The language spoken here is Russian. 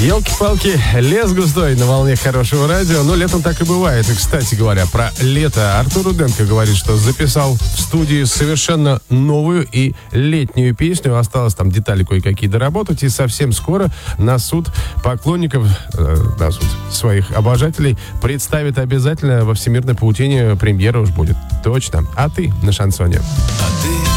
Елки-палки, лес густой на волне хорошего радио. Но летом так и бывает. И, кстати говоря, про лето Артур Руденко говорит, что записал в студии совершенно новую и летнюю песню. Осталось там детали кое-какие доработать. И совсем скоро на суд поклонников, на суд своих обожателей представит обязательно во всемирной паутине. Премьера уж будет. Точно. А ты на шансоне.